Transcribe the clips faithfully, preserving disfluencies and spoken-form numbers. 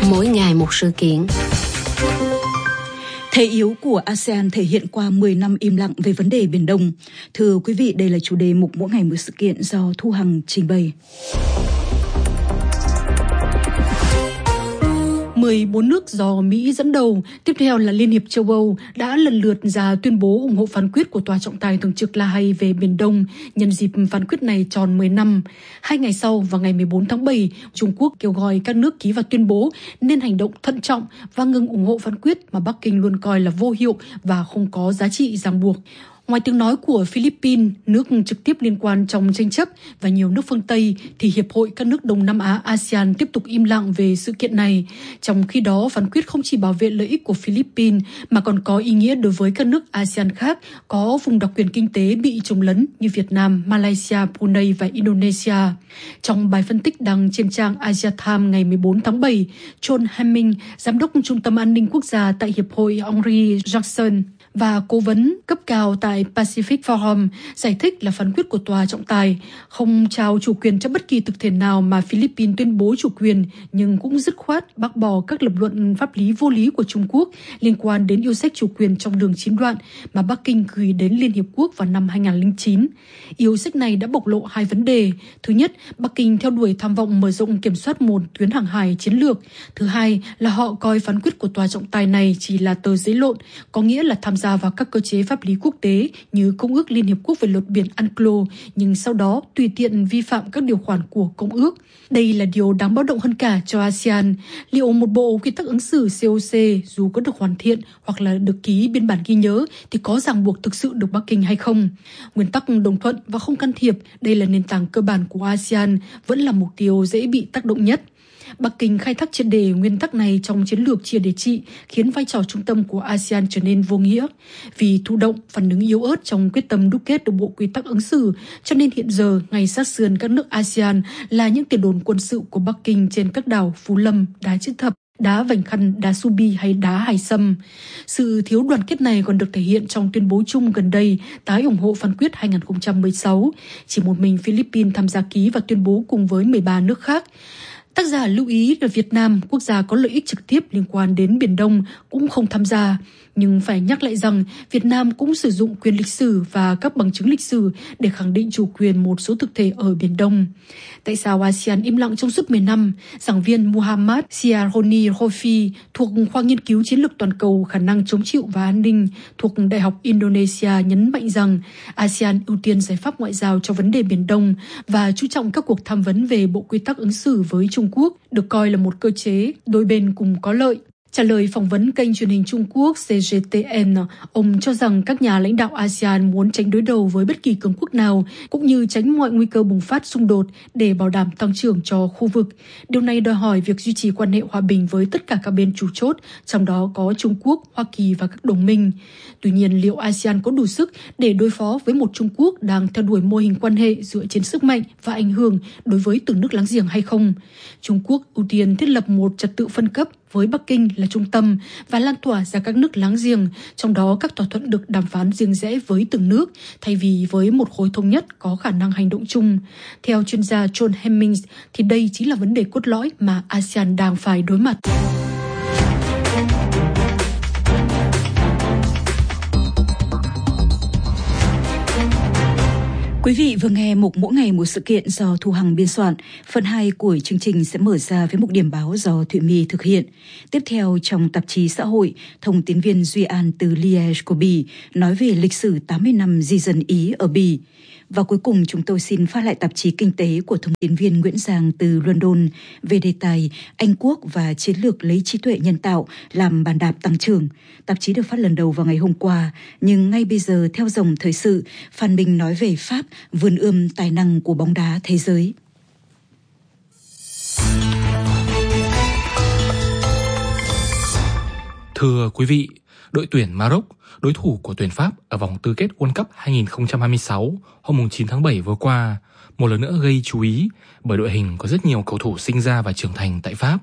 mỗi ngày một sự kiện. Thế yếu của a sê an thể hiện qua mười năm im lặng về vấn đề Biển Đông. Thưa quý vị, đây là chủ đề mục mỗi ngày một sự kiện do Thu Hằng trình bày. mười bốn nước do Mỹ dẫn đầu, tiếp theo là Liên hiệp châu Âu đã lần lượt ra tuyên bố ủng hộ phán quyết của Tòa trọng tài thường trực La Hay về Biển Đông nhân dịp phán quyết này tròn mười năm. Hai ngày sau, vào ngày mười bốn tháng bảy, Trung Quốc kêu gọi các nước ký vào tuyên bố nên hành động thận trọng và ngừng ủng hộ phán quyết mà Bắc Kinh luôn coi là vô hiệu và không có giá trị ràng buộc. Ngoài tiếng nói của Philippines, nước trực tiếp liên quan trong tranh chấp, và nhiều nước phương Tây, thì Hiệp hội các nước Đông Nam Á a sê an tiếp tục im lặng về sự kiện này. Trong khi đó, phán quyết không chỉ bảo vệ lợi ích của Philippines mà còn có ý nghĩa đối với các nước a sê an khác có vùng đặc quyền kinh tế bị chồng lấn như Việt Nam, Malaysia, Brunei và Indonesia. Trong bài phân tích đăng trên trang Asia Times ngày mười bốn tháng bảy, John Hemming, Giám đốc Trung tâm An ninh Quốc gia tại Hiệp hội Henry Jackson và cố vấn cấp cao tại Pacific Forum giải thích là phán quyết của Tòa trọng tài không trao chủ quyền cho bất kỳ thực thể nào mà Philippines tuyên bố chủ quyền, nhưng cũng dứt khoát bác bỏ các lập luận pháp lý vô lý của Trung Quốc liên quan đến yêu sách chủ quyền trong đường chín đoạn mà Bắc Kinh gửi đến Liên Hiệp Quốc vào năm hai nghìn không trăm lẻ chín. Yêu sách này đã bộc lộ hai vấn đề. Thứ nhất, Bắc Kinh theo đuổi tham vọng mở rộng kiểm soát một tuyến hàng hải chiến lược. Thứ hai là họ coi phán quyết của Tòa trọng tài này chỉ là tờ giấy lộn, có nghĩa là tham gia vào các cơ chế pháp lý quốc tế như Công ước Liên Hiệp Quốc về luật biển u en cờ lờ o, nhưng sau đó tùy tiện vi phạm các điều khoản của Công ước. Đây là điều đáng báo động hơn cả cho a sê an. Liệu một bộ quy tắc ứng xử xê o xê dù có được hoàn thiện hoặc là được ký biên bản ghi nhớ thì có ràng buộc thực sự được Bắc Kinh hay không? Nguyên tắc đồng thuận và không can thiệp, đây là nền tảng cơ bản của a sê an, vẫn là mục tiêu dễ bị tác động nhất. Bắc Kinh khai thác triệt để nguyên tắc này trong chiến lược chia để trị, khiến vai trò trung tâm của a sê an trở nên vô nghĩa. Vì thụ động, phản ứng yếu ớt trong quyết tâm đúc kết được bộ quy tắc ứng xử, cho nên hiện giờ, ngay sát sườn các nước a sê an là những tiền đồn quân sự của Bắc Kinh trên các đảo Phú Lâm, Đá Chữ Thập, Đá Vành Khăn, Đá Subi hay Đá Hải Sâm. Sự thiếu đoàn kết này còn được thể hiện trong tuyên bố chung gần đây tái ủng hộ phán quyết hai nghìn không trăm mười sáu. Chỉ một mình Philippines tham gia ký và tuyên bố cùng với mười ba nước khác. Tác giả lưu ý là Việt Nam, quốc gia có lợi ích trực tiếp liên quan đến Biển Đông, cũng không tham gia. Nhưng phải nhắc lại rằng Việt Nam cũng sử dụng quyền lịch sử và các bằng chứng lịch sử để khẳng định chủ quyền một số thực thể ở Biển Đông. Tại sao a sê an im lặng trong suốt mười năm? Giảng viên Muhammad Siaroni Rofi thuộc khoa nghiên cứu chiến lược toàn cầu, khả năng chống chịu và an ninh thuộc Đại học Indonesia nhấn mạnh rằng a sê an ưu tiên giải pháp ngoại giao cho vấn đề Biển Đông và chú trọng các cuộc tham vấn về bộ quy tắc ứng xử với Trung Quốc, được coi là một cơ chế đôi bên cùng có lợi. Trả lời phỏng vấn kênh truyền hình Trung Quốc xê giê tê en, ông cho rằng các nhà lãnh đạo a sê an muốn tránh đối đầu với bất kỳ cường quốc nào, cũng như tránh mọi nguy cơ bùng phát xung đột để bảo đảm tăng trưởng cho khu vực. Điều này đòi hỏi việc duy trì quan hệ hòa bình với tất cả các bên chủ chốt, trong đó có Trung Quốc, Hoa Kỳ và các đồng minh. Tuy nhiên, liệu a sê an có đủ sức để đối phó với một Trung Quốc đang theo đuổi mô hình quan hệ dựa trên sức mạnh và ảnh hưởng đối với từng nước láng giềng hay không? Trung Quốc ưu tiên thiết lập một trật tự phân cấp với Bắc Kinh là trung tâm và lan tỏa ra các nước láng giềng, trong đó các thỏa thuận được đàm phán riêng rẽ với từng nước, thay vì với một khối thống nhất có khả năng hành động chung. Theo chuyên gia John Hemming, thì đây chính là vấn đề cốt lõi mà a sê an đang phải đối mặt. Quý vị vừa nghe mục mỗi ngày một sự kiện do Thu Hằng biên soạn. Phần hai của chương trình sẽ mở ra với mục điểm báo do Thụy My thực hiện. Tiếp theo, trong tạp chí xã hội, thông tín viên Duy An từ Liège của Bỉ nói về lịch sử tám mươi năm di dân Ý ở Bỉ. Và cuối cùng chúng tôi xin phát lại tạp chí kinh tế của thông tín viên Nguyễn Giang từ London về đề tài Anh Quốc và chiến lược lấy trí tuệ nhân tạo làm bàn đạp tăng trưởng. Tạp chí được phát lần đầu vào ngày hôm qua, nhưng ngay bây giờ theo dòng thời sự, Phan Minh nói về Pháp vươn ươm tài năng của bóng đá thế giới. Thưa quý vị, đội tuyển Maroc, đối thủ của tuyển Pháp ở vòng tứ kết World Cup hai không hai sáu hôm chín tháng bảy vừa qua, một lần nữa gây chú ý bởi đội hình có rất nhiều cầu thủ sinh ra và trưởng thành tại Pháp.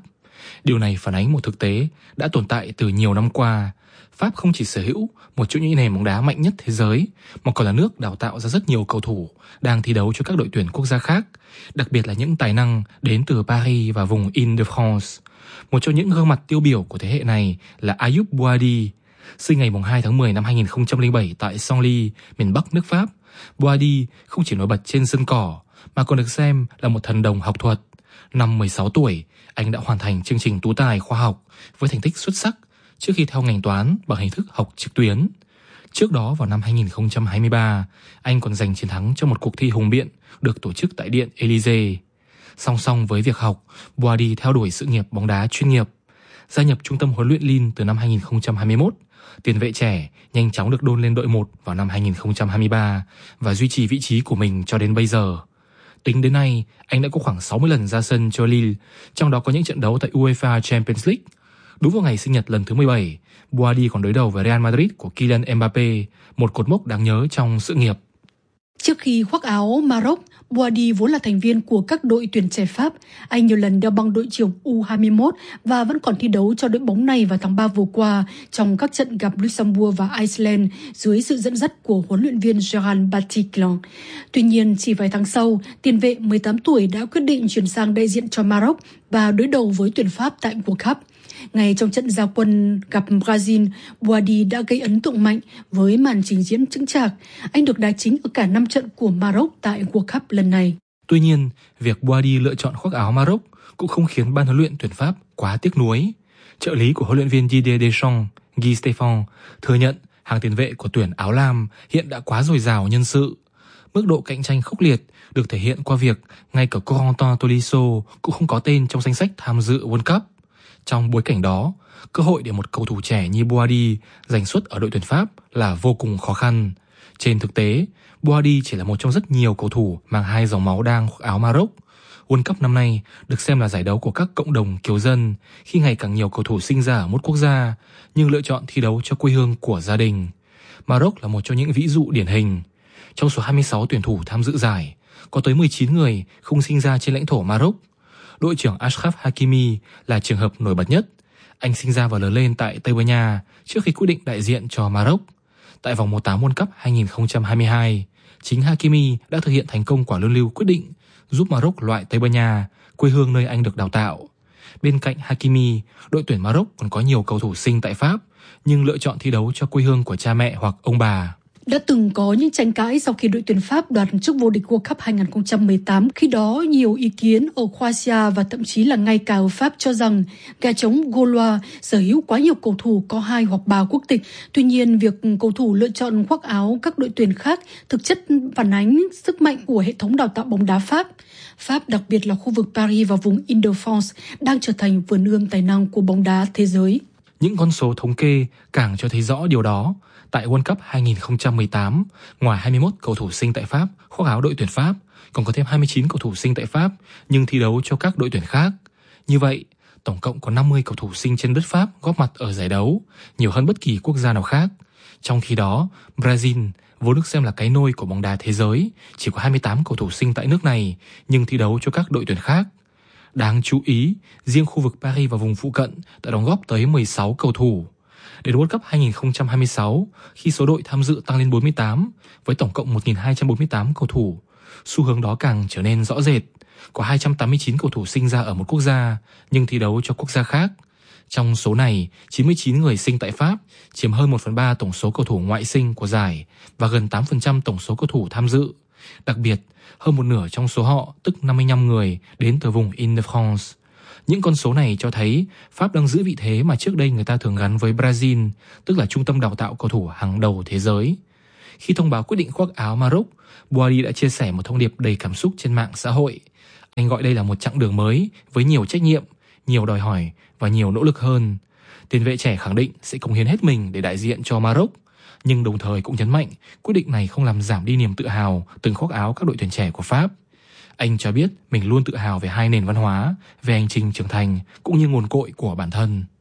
Điều này phản ánh một thực tế đã tồn tại từ nhiều năm qua. Pháp không chỉ sở hữu một trong những nền bóng đá mạnh nhất thế giới, mà còn là nước đào tạo ra rất nhiều cầu thủ đang thi đấu cho các đội tuyển quốc gia khác, đặc biệt là những tài năng đến từ Paris và vùng Île-de-France. Một trong những gương mặt tiêu biểu của thế hệ này là Ayoub Bouhaddi. Sinh ngày hai tháng mười năm hai nghìn không trăm lẻ bảy tại Senlis, miền Bắc nước Pháp, Bouhaddi không chỉ nổi bật trên sân cỏ mà còn được xem là một thần đồng học thuật. Năm mười sáu tuổi, anh đã hoàn thành chương trình tú tài khoa học với thành tích xuất sắc trước khi theo ngành toán bằng hình thức học trực tuyến. Trước đó vào năm hai nghìn không trăm hai mươi ba, anh còn giành chiến thắng trong một cuộc thi hùng biện được tổ chức tại Điện Élysée. Song song với việc học, Bouhaddi theo đuổi sự nghiệp bóng đá chuyên nghiệp. Gia nhập trung tâm huấn luyện Lille từ năm hai nghìn không trăm hai mươi mốt, tiền vệ trẻ nhanh chóng được đôn lên đội một vào năm hai nghìn không trăm hai mươi ba và duy trì vị trí của mình cho đến bây giờ. Tính đến nay, anh đã có khoảng sáu mươi lần ra sân cho Lille, trong đó có những trận đấu tại UEFA Champions League. Đúng vào ngày sinh nhật lần thứ mười bảy, Bouhaddi còn đối đầu với Real Madrid của Kylian Mbappé, một cột mốc đáng nhớ trong sự nghiệp. Trước khi khoác áo Maroc, Bouhaddi vốn là thành viên của các đội tuyển trẻ Pháp. Anh nhiều lần đeo băng đội trưởng U hai mươi mốt và vẫn còn thi đấu cho đội bóng này vào tháng ba vừa qua trong các trận gặp Luxembourg và Iceland dưới sự dẫn dắt của huấn luyện viên Gerard Bataclan. Tuy nhiên, chỉ vài tháng sau, tiền vệ mười tám tuổi đã quyết định chuyển sang đại diện cho Maroc và đối đầu với tuyển Pháp tại World Cup. Ngay trong trận ra quân gặp Brazil, Bouhaddi đã gây ấn tượng mạnh với màn trình diễn chững chạc. Anh được đá chính ở cả năm trận của Maroc tại World Cup lần này. Tuy nhiên, việc Bouhaddi lựa chọn khoác áo Maroc cũng không khiến ban huấn luyện tuyển Pháp quá tiếc nuối. Trợ lý của huấn luyện viên Didier Deschamps, Guy Stéphane, thừa nhận hàng tiền vệ của tuyển áo lam hiện đã quá dồi dào nhân sự. Mức độ cạnh tranh khốc liệt được thể hiện qua việc ngay cả Corentin Tolisso cũng không có tên trong danh sách tham dự World Cup. Trong bối cảnh đó, cơ hội để một cầu thủ trẻ như Bouhaddi giành suất ở đội tuyển Pháp là vô cùng khó khăn. Trên thực tế, Bouhaddi chỉ là một trong rất nhiều cầu thủ mang hai dòng máu đang khoác áo Maroc. World Cup năm nay được xem là giải đấu của các cộng đồng kiều dân khi ngày càng nhiều cầu thủ sinh ra ở một quốc gia nhưng lựa chọn thi đấu cho quê hương của gia đình. Maroc là một trong những ví dụ điển hình. Trong số hai mươi sáu tuyển thủ tham dự giải, có tới mười chín người không sinh ra trên lãnh thổ Maroc. Đội trưởng Achraf Hakimi là trường hợp nổi bật nhất. Anh sinh ra và lớn lên tại Tây Ban Nha trước khi quyết định đại diện cho Maroc. Tại vòng một tám World Cup hai nghìn không trăm hai mươi hai, chính Hakimi đã thực hiện thành công quả luân lưu quyết định giúp Maroc loại Tây Ban Nha, quê hương nơi anh được đào tạo. Bên cạnh Hakimi, đội tuyển Maroc còn có nhiều cầu thủ sinh tại Pháp nhưng lựa chọn thi đấu cho quê hương của cha mẹ hoặc ông bà. Đã từng có những tranh cãi sau khi đội tuyển Pháp đoạt chức vô địch World Cup hai nghìn không trăm mười tám. Khi đó, nhiều ý kiến ở Croatia và thậm chí là ngay cả ở Pháp cho rằng gà trống Gaulois sở hữu quá nhiều cầu thủ có hai hoặc ba quốc tịch. Tuy nhiên, việc cầu thủ lựa chọn khoác áo các đội tuyển khác thực chất phản ánh sức mạnh của hệ thống đào tạo bóng đá Pháp. Pháp, đặc biệt là khu vực Paris và vùng Île-de-France, đang trở thành vườn ươm tài năng của bóng đá thế giới. Những con số thống kê càng cho thấy rõ điều đó. Tại World Cup hai nghìn không trăm mười tám, ngoài hai mươi mốt cầu thủ sinh tại Pháp khoác áo đội tuyển Pháp, còn có thêm hai mươi chín cầu thủ sinh tại Pháp nhưng thi đấu cho các đội tuyển khác. Như vậy, tổng cộng có năm mươi cầu thủ sinh trên đất Pháp góp mặt ở giải đấu, nhiều hơn bất kỳ quốc gia nào khác. Trong khi đó, Brazil, vốn được xem là cái nôi của bóng đá thế giới, chỉ có hai mươi tám cầu thủ sinh tại nước này nhưng thi đấu cho các đội tuyển khác. Đáng chú ý, riêng khu vực Paris và vùng phụ cận đã đóng góp tới mười sáu cầu thủ. Đến World Cup hai nghìn không trăm hai mươi sáu, khi số đội tham dự tăng lên bốn mươi tám, với tổng cộng một nghìn hai trăm bốn mươi tám cầu thủ, xu hướng đó càng trở nên rõ rệt. Có hai trăm tám mươi chín cầu thủ sinh ra ở một quốc gia, nhưng thi đấu cho quốc gia khác. Trong số này, chín mươi chín người sinh tại Pháp, chiếm hơn một phần ba tổng số cầu thủ ngoại sinh của giải và gần tám phần trăm tổng số cầu thủ tham dự. Đặc biệt, hơn một nửa trong số họ, tức năm mươi lăm người, đến từ vùng Île-de-France. Những con số này cho thấy Pháp đang giữ vị thế mà trước đây người ta thường gắn với Brazil, tức là trung tâm đào tạo cầu thủ hàng đầu thế giới. Khi thông báo quyết định khoác áo Maroc, Bouhaddi đã chia sẻ một thông điệp đầy cảm xúc trên mạng xã hội. Anh gọi đây là một chặng đường mới với nhiều trách nhiệm, nhiều đòi hỏi và nhiều nỗ lực hơn. Tiền vệ trẻ khẳng định sẽ cống hiến hết mình để đại diện cho Maroc, nhưng đồng thời cũng nhấn mạnh quyết định này không làm giảm đi niềm tự hào từng khoác áo các đội tuyển trẻ của Pháp. Anh cho biết mình luôn tự hào về hai nền văn hóa, về hành trình trưởng thành cũng như nguồn cội của bản thân.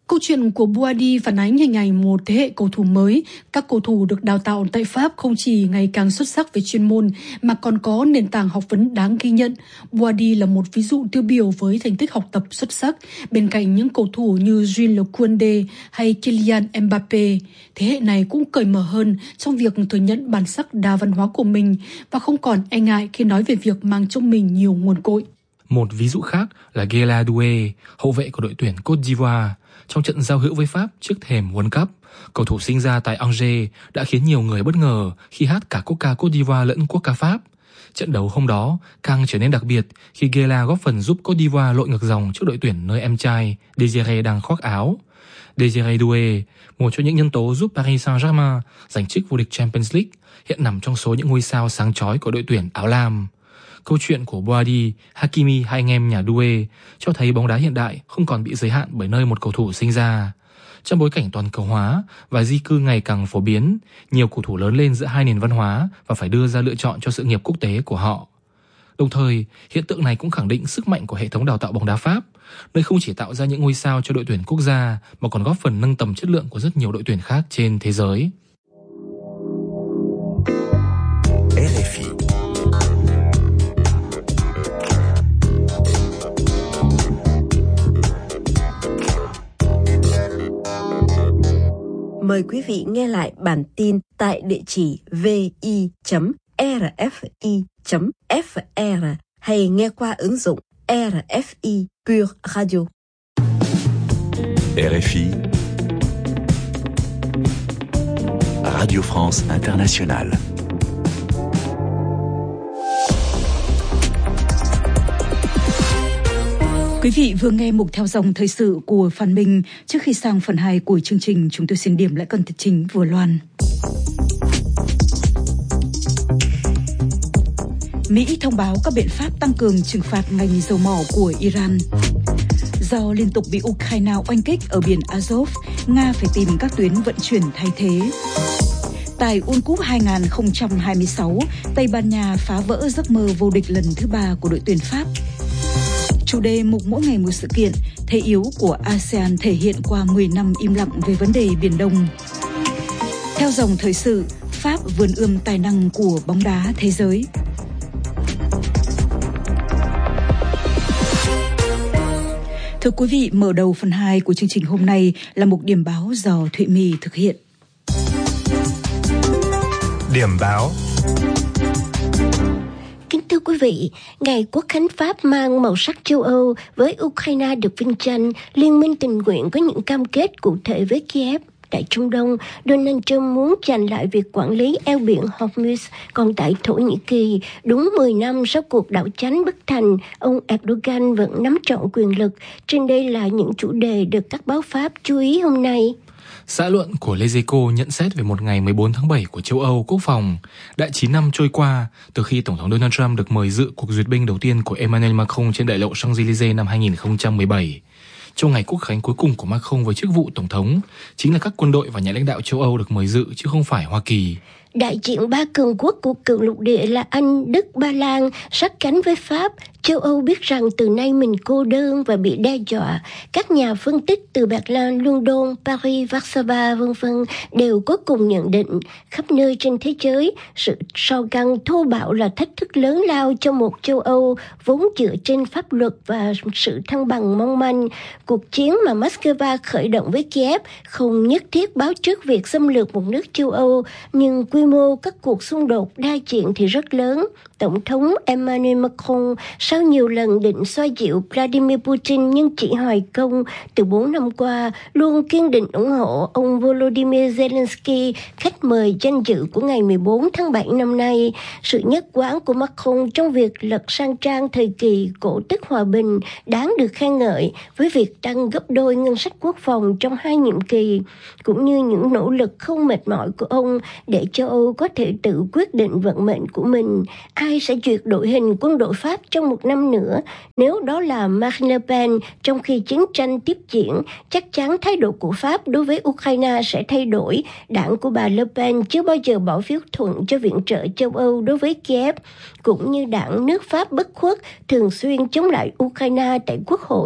Câu chuyện của Boadi phản ánh hình ảnh một thế hệ cầu thủ mới. Các cầu thủ được đào tạo tại Pháp không chỉ ngày càng xuất sắc về chuyên môn mà còn có nền tảng học vấn đáng ghi nhận. Boadi là một ví dụ tiêu biểu với thành tích học tập xuất sắc bên cạnh những cầu thủ như Jules Koundé hay Kylian Mbappé. Thế hệ này cũng cởi mở hơn trong việc thừa nhận bản sắc đa văn hóa của mình và không còn e ngại khi nói về việc mang trong mình nhiều nguồn cội. Một ví dụ khác là Guéla Doué, hậu vệ của đội tuyển Côte d'Ivoire. Trong trận giao hữu với Pháp trước thềm World Cup, cầu thủ sinh ra tại Angers đã khiến nhiều người bất ngờ khi hát cả quốc ca Côte d'Ivoire lẫn quốc ca Pháp. Trận đấu hôm đó càng trở nên đặc biệt khi Guéla góp phần giúp Côte d'Ivoire lội ngược dòng trước đội tuyển nơi em trai Désiré đang khoác áo. Désiré Doué, một trong những nhân tố giúp Paris Saint-Germain giành chức vô địch Champions League, hiện nằm trong số những ngôi sao sáng chói của đội tuyển áo lam. Câu chuyện của Boadi, Hakimi, hai anh em nhà Doué cho thấy bóng đá hiện đại không còn bị giới hạn bởi nơi một cầu thủ sinh ra. Trong bối cảnh toàn cầu hóa và di cư ngày càng phổ biến, nhiều cầu thủ lớn lên giữa hai nền văn hóa và phải đưa ra lựa chọn cho sự nghiệp quốc tế của họ. Đồng thời, hiện tượng này cũng khẳng định sức mạnh của hệ thống đào tạo bóng đá Pháp, nơi không chỉ tạo ra những ngôi sao cho đội tuyển quốc gia mà còn góp phần nâng tầm chất lượng của rất nhiều đội tuyển khác trên thế giới. rờ ép i Mời quý vị nghe lại bản tin tại địa chỉ vi chấm rờ ép i chấm ép rờ hay nghe qua ứng dụng rờ ép i Pure Radio. rờ ép i Radio France Internationale. Quý vị vừa nghe mục theo dòng thời sự của Phan Minh. Trước khi sang phần hai của chương trình, chúng tôi xin điểm lại cân thật chính vừa loan. Mỹ thông báo các biện pháp tăng cường trừng phạt ngành dầu mỏ của Iran. Do liên tục bị Ukraine oanh kích ở biển Azov, Nga phải tìm các tuyến vận chuyển thay thế. Tại World Cup hai không hai sáu, Tây Ban Nha phá vỡ giấc mơ vô địch lần thứ ba của đội tuyển Pháp. Chủ đề mục mỗi ngày một sự kiện, thế yếu của a sê an thể hiện qua mười năm im lặng về vấn đề Biển Đông. Theo dòng thời sự, Pháp vươn ươm tài năng của bóng đá thế giới. Thưa quý vị, mở đầu phần hai của chương trình hôm nay là một điểm báo do Thụy My thực hiện. Điểm báo. Kính thưa quý vị, ngày Quốc khánh Pháp mang màu sắc châu Âu với Ukraine được vinh danh, Liên minh tình nguyện có những cam kết cụ thể với Kiev. Tại Trung Đông, Donald Trump muốn giành lại việc quản lý eo biển Hormuz, còn tại Thổ Nhĩ Kỳ, đúng mười năm sau cuộc đảo chánh bất thành, ông Erdogan vẫn nắm trọn quyền lực. Trên đây là những chủ đề được các báo Pháp chú ý hôm nay. Xã luận của Lezeco nhận xét về một ngày mười bốn tháng bảy của châu Âu quốc phòng. Đã chín năm trôi qua từ khi Tổng thống Donald Trump được mời dự cuộc duyệt binh đầu tiên của Emmanuel Macron trên đại lộ Champs-Élysées năm hai không một bảy. Trong ngày quốc khánh cuối cùng của Macron với chức vụ Tổng thống, chính là các quân đội và nhà lãnh đạo châu Âu được mời dự chứ không phải Hoa Kỳ. Đại diện ba cường quốc của cựu lục địa là Anh, Đức, Ba Lan sát cánh với Pháp. Châu Âu biết rằng từ nay mình cô đơn và bị đe dọa. Các nhà phân tích từ Berlin, London, Paris, Warsaw vân vân đều có cùng nhận định khắp nơi trên thế giới, sự so găng thô bạo là thách thức lớn lao cho một châu Âu vốn dựa trên pháp luật và sự thăng bằng mong manh. Cuộc chiến mà Moscow khởi động với Kiev không nhất thiết báo trước việc xâm lược một nước châu Âu, nhưng quy mô các cuộc xung đột đa diện thì rất lớn. Tổng thống Emmanuel Macron sau nhiều lần định xoa dịu Vladimir Putin nhưng chỉ hoài công, từ bốn năm qua luôn kiên định ủng hộ ông Volodymyr Zelensky, khách mời danh dự của ngày mười bốn tháng bảy năm nay. Sự nhất quán của Macron trong việc lật sang trang thời kỳ cổ tức hòa bình đáng được khen ngợi, với việc tăng gấp đôi ngân sách quốc phòng trong hai nhiệm kỳ, cũng như những nỗ lực không mệt mỏi của ông để châu Âu có thể tự quyết định vận mệnh của mình. Ai sẽ duyệt đội hình quân đội Pháp trong một năm nữa? Nếu đó là Marine Le Pen, trong khi chiến tranh tiếp diễn, chắc chắn thái độ của Pháp đối với Ukraine sẽ thay đổi. Đảng của bà Le Pen chưa bao giờ bỏ phiếu thuận cho viện trợ châu Âu đối với Kiev, cũng như đảng nước Pháp bất khuất thường xuyên chống lại Ukraine tại Quốc hội.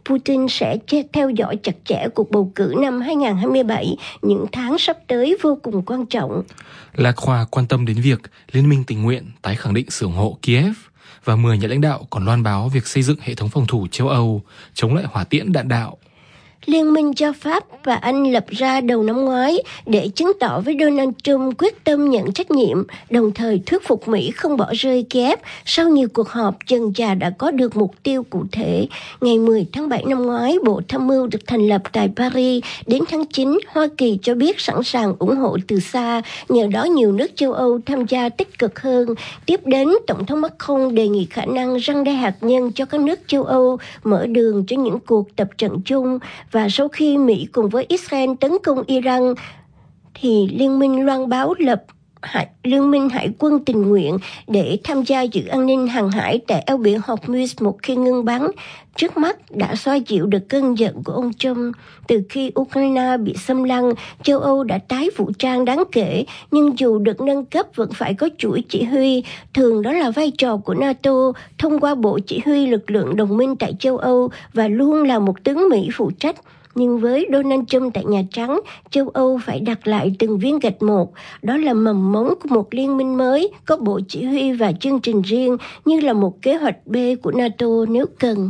Putin sẽ theo dõi chặt chẽ cuộc bầu cử năm hai không hai bảy, những tháng sắp tới vô cùng quan trọng. Lacroix quan tâm đến việc Liên minh tình nguyện tái khẳng định sự ủng hộ Kiev, và mười nhà lãnh đạo còn loan báo việc xây dựng hệ thống phòng thủ châu Âu chống lại hỏa tiễn đạn đạo. Liên minh do Pháp và Anh lập ra đầu năm ngoái để chứng tỏ với Donald Trump quyết tâm nhận trách nhiệm, đồng thời thuyết phục Mỹ không bỏ rơi Kiev. Sau nhiều cuộc họp, dần dà đã có được mục tiêu cụ thể. Ngày mười tháng bảy năm ngoái, Bộ Tham mưu được thành lập tại Paris. Đến tháng chín, Hoa Kỳ cho biết sẵn sàng ủng hộ từ xa, nhờ đó nhiều nước châu Âu tham gia tích cực hơn. Tiếp đến, Tổng thống Macron đề nghị khả năng răn đe hạt nhân cho các nước châu Âu, mở đường cho những cuộc tập trận chung. Và sau khi Mỹ cùng với Israel tấn công Iran, thì Liên minh loan báo lập hải, Liên minh Hải quân tình nguyện để tham gia giữ an ninh hàng hải tại eo biển Hormuz một khi ngưng bắn. Trước mắt đã xoa dịu được cơn giận của ông Trump. Từ khi Ukraine bị xâm lăng, châu Âu đã tái vũ trang đáng kể, nhưng dù được nâng cấp vẫn phải có chuỗi chỉ huy. Thường đó là vai trò của NATO thông qua Bộ Chỉ huy lực lượng đồng minh tại châu Âu và luôn là một tướng Mỹ phụ trách. Nhưng với Donald Trump tại Nhà Trắng, châu Âu phải đặt lại từng viên gạch một. Đó là mầm mống của một liên minh mới, có bộ chỉ huy và chương trình riêng, như là một kế hoạch B của NATO nếu cần.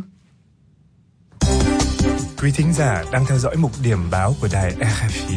Quý thính giả đang theo dõi mục điểm báo của đài rờ ép i.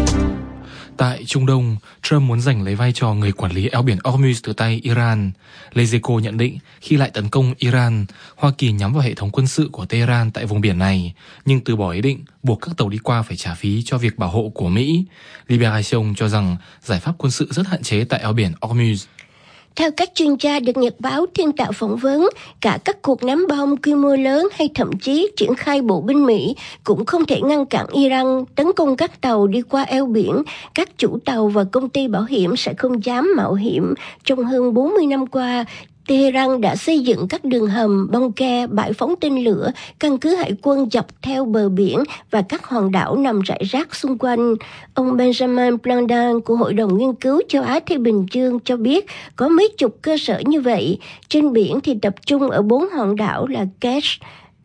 Tại Trung Đông, Trump muốn giành lấy vai trò người quản lý eo biển Hormuz từ tay Iran. Lezeco nhận định khi lại tấn công Iran, Hoa Kỳ nhắm vào hệ thống quân sự của Tehran tại vùng biển này, nhưng từ bỏ ý định buộc các tàu đi qua phải trả phí cho việc bảo hộ của Mỹ. Liberation cho rằng giải pháp quân sự rất hạn chế tại eo biển Hormuz. Theo các chuyên gia được Nhật báo Thiên Tạo phỏng vấn, cả các cuộc ném bom quy mô lớn hay thậm chí triển khai bộ binh Mỹ cũng không thể ngăn cản Iran tấn công các tàu đi qua eo biển. Các chủ tàu và công ty bảo hiểm sẽ không dám mạo hiểm. Trong hơn bốn mươi năm qua, Tehran đã xây dựng các đường hầm, bong ke, bãi phóng tên lửa, căn cứ hải quân dọc theo bờ biển và các hòn đảo nằm rải rác xung quanh. Ông Benjamin Blandan của Hội đồng Nghiên cứu Châu Á-Thái Bình Dương cho biết có mấy chục cơ sở như vậy. Trên biển thì tập trung ở bốn hòn đảo là Kesh,